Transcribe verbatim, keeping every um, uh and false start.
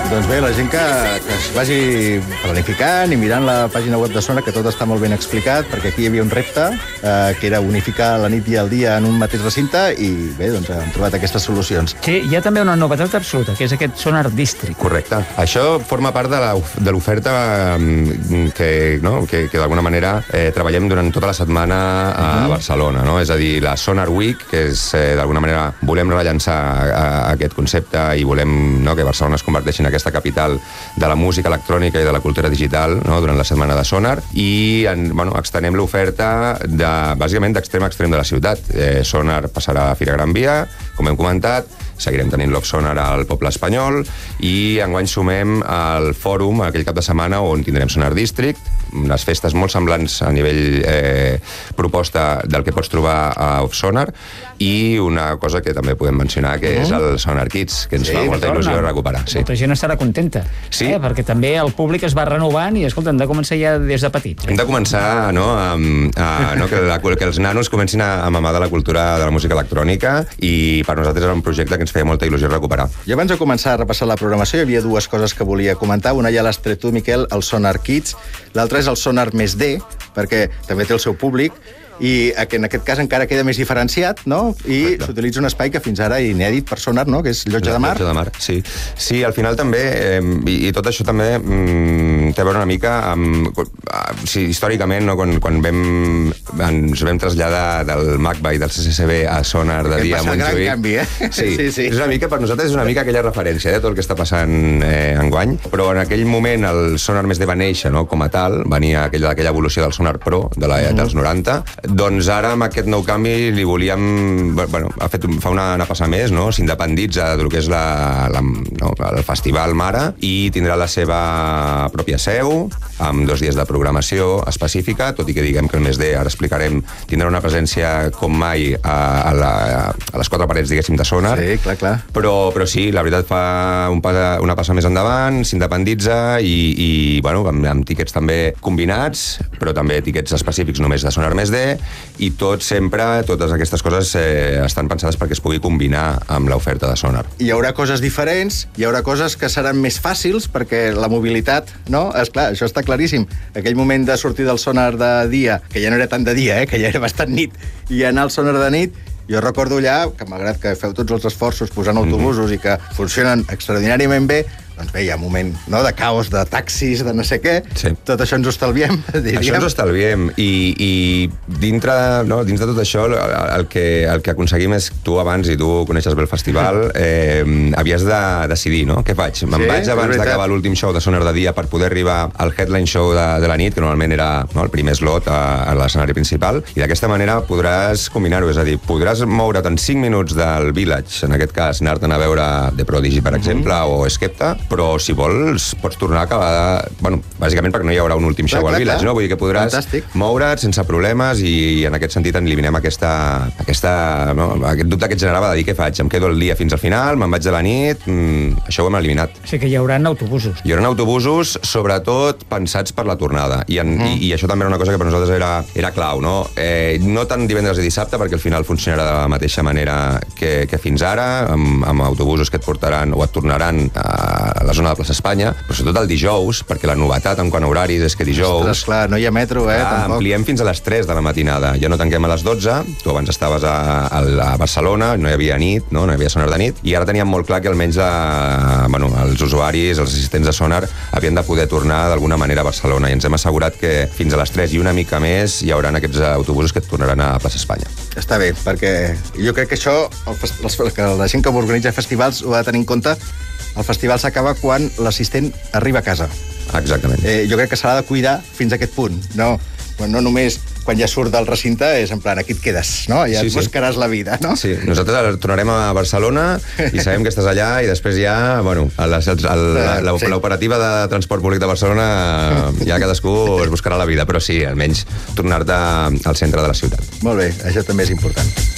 Doncs bé, la gent que, que es vagi planificant i mirant la pàgina web de Sonar, que tot està molt ben explicat, perquè aquí hi havia un repte, eh, que era unificar la nit i el dia en un mateix recinte, i bé, doncs hem trobat aquestes solucions. Sí, hi ha també una novetat absoluta, que és aquest Sonar District. Correcte. Això forma part de la- de l'oferta que, no, que, que d'alguna manera eh, treballem durant tota la setmana a Mhm. Barcelona, no? És a dir, la Sonar Week, que és, eh, d'alguna manera, volem rellançar a, a aquest concepte i volem, no, que Barcelona es converteixi en aquesta capital de la música electrònica i de la cultura digital, no, durant la setmana de Sonar, i en, bueno, extenem l'oferta de, bàsicament d'extrem a extrem de la ciutat. Eh, Sonar passarà a Fira Gran Via, com hem comentat, seguirem tenint l'Off Sonar al poble espanyol, i enguany sumem al fòrum aquell cap de setmana on tindrem Sonar District, unes festes molt semblants a nivell eh, proposta del que pots trobar a Off Sonar, i una cosa que també podem mencionar, que uh-huh. és el Sonar Kids, que ens Sí, fa molta torna. il·lusió recuperar. Sí. Molta gent estarà contenta, Sí. eh? Perquè també el públic es va renovant i, escolta, hem de començar ja des de petits. Hem de començar, no, a, a, no que, la, que els nanos comencin a, a mamar de la cultura de la música electrònica, i per nosaltres era un projecte que ens feia molta il·lusió recuperar. I abans de començar a repassar la programació, hi havia dues coses que volia comentar. Una ja l'has tret tu, Miquel, el Sonar Kids. L'altra és el Sonar més D, perquè també té el seu públic, i que en aquest cas encara queda més diferenciat, no? I Correcte. s'utilitza un espai que fins ara inèdit per Sonar, no? Que és Llotja de Mar. Llotja de Mar, sí. Sí, al final també, eh, i, i tot això també mm, té a veure una mica amb... Eh, sí, històricament, no, quan, quan vam, ens vam traslladar del MACBA i del C C C B a Sonar de Aquest dia va a ser el gran Montjuïc. canvi, eh? Sí, Sí, sí. És una mica, per nosaltres és una mica aquella referència de tot el que està passant eh, enguany, però en aquell moment el Sonar més D va néixer, no, com a tal, venia aquella, aquella evolució del Sonar Pro de la, mm. dels noranta, doncs ara amb aquest nou canvi li volíem... Bueno, ha fet, fa una, una passa més, no? S'independitza del que és la, la, no, el Festival Mare, i tindrà la seva pròpia seu, amb dos dies de programació específica, tot i que diguem que el mes D, ara explicarem, tindrà una presència com mai a, a, la, a les quatre parets, diguéssim, de Sonar. Sí, clar, clar. Però, però sí, la veritat fa un pas, una passa més endavant, s'independitza, i, i bueno, amb, amb tíquets també combinats, però també tíquets específics només de Sonar més D, i tot sempre, totes aquestes coses eh, estan pensades perquè es pugui combinar amb l'oferta de Sonar. Hi haurà coses diferents, hi haurà coses que seran més fàcils, perquè la mobilitat, no? És clar, això està claríssim. Aquell moment de sortir del Sonar de dia, que ja no era tant de dia, eh? Que ja era bastant nit, i anar al Sonar de nit, jo recordo allà, que malgrat que feu tots els esforços posant autobusos mm-hmm. i que funcionen extraordinàriament bé, doncs bé, hi ha un moment, no?, de caos, de taxis, de no sé què. Sí. Tot això ens ho estalviem, diríem. Això ens ho estalviem, i, i dintre, no, dins de tot això el, el, que, el que aconseguim és, tu abans, i tu coneixes bé el festival, eh, havies de decidir, no? Què faig? Me'n Sí, vaig és abans veritat. d'acabar l'últim show de Sonar de dia per poder arribar al headline show de, de la nit, que normalment era, no, el primer slot a, a l'escenari principal, i d'aquesta manera podràs combinar-ho, és a dir, podràs moure't en cinc minuts del Village, en aquest cas anar-te'n a veure The Prodigy, per exemple, mm-hmm. o Skepta, però si vols pots tornar a acabar... Bueno, bàsicament perquè no hi haurà un últim show clar, al Village, clar. no? Vull dir que podràs Fantàstic. moure't sense problemes, i, i en aquest sentit eliminem aquesta, aquesta, no, aquest dubte que et generava de dir què faig, em quedo el dia fins al final, me'n vaig a la nit, mm, això ho hem eliminat. O sigui que hi haurà autobusos. Hi haurà autobusos, sobretot pensats per la tornada, i, en, Mhm. i, i això també era una cosa que per nosaltres era, era clau, no? Eh, no tant divendres i dissabte, perquè al final funcionarà de la mateixa manera que, que fins ara, amb, amb autobusos que et portaran o et tornaran a la zona de Plaça Espanya, però sobretot el dijous, perquè la novetat en quant a horaris és que dijous... Ostres, clar, no hi ha metro, eh, Ah, tampoc. ampliem fins a les tres de la matinada. Ja no tanquem a les dotze, tu abans estaves a, a, a Barcelona, no hi havia nit, no? no hi havia Sonar de nit, i ara teníem molt clar que almenys a, bueno, els usuaris, els assistents de Sonar, havien de poder tornar d'alguna manera a Barcelona, i ens hem assegurat que fins a les tres i una mica més hi haurà aquests autobusos que et tornaran a Plaça Espanya. Està bé, perquè jo crec que això, el, fes- els- que la gent que organitza festivals ho ha de tenir en compte. El festival s'acaba quan l'assistent arriba a casa. Exactament. Eh, jo crec que s'ha de cuidar fins a aquest punt. No, no només quan ja surt del recinte és en plan, aquí et quedes, no? Ja Sí, et sí. buscaràs la vida, no? Sí, nosaltres ara tornarem a Barcelona i sabem que estàs allà, i després ja, bueno, l'operativa de transport públic de Barcelona ja cadascú es buscarà la vida, però sí, almenys tornar-te al centre de la ciutat. Molt bé, això també és important.